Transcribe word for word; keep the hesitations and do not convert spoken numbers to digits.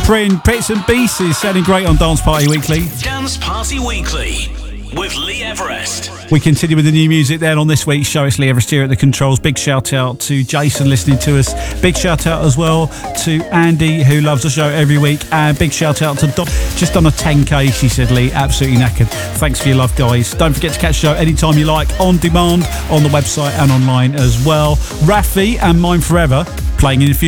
Prin, Bits and Pieces, sounding great on Dance Party Weekly. Dance Party Weekly with Lee Everest. We continue with the new music then on this week's show. It's Lee Everest here at the controls. Big shout out to Jason listening to us. Big shout out as well to Andy, who loves the show every week. And big shout out to Dot. Just on a ten K, she said, Lee. Absolutely knackered. Thanks for your love, guys. Don't forget to catch the show anytime you like, on demand, on the website and online as well. Rafi and Mine Forever playing in a few